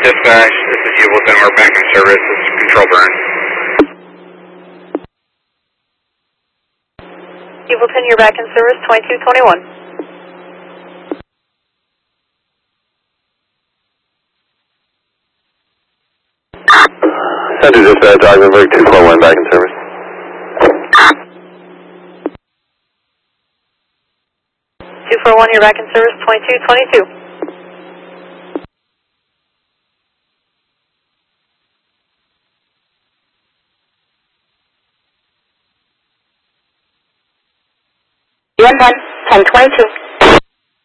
Dispatch, this is Hubleton, we're back in service, this is Control Burn. Hubleton, you're back in service, 2221. Center Dispatch, Ogdenburg 241, back in service. 241, you're back in service, 2222. UN 1, 1022.